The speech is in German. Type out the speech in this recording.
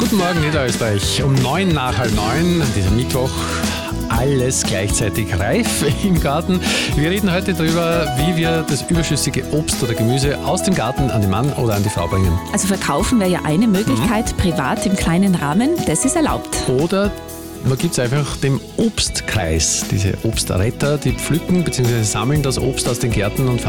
Guten Morgen, Niederösterreich. Um 9 nach halb 9, dieser Mittwoch, alles gleichzeitig reif im Garten. Wir reden heute darüber, wie wir das überschüssige Obst oder Gemüse aus dem Garten an den Mann oder an die Frau bringen. Also verkaufen wäre ja eine Möglichkeit, privat im kleinen Rahmen, das ist erlaubt. Oder man gibt es einfach dem Obstkreis, diese Obstretter, die pflücken bzw. sammeln das Obst aus den Gärten und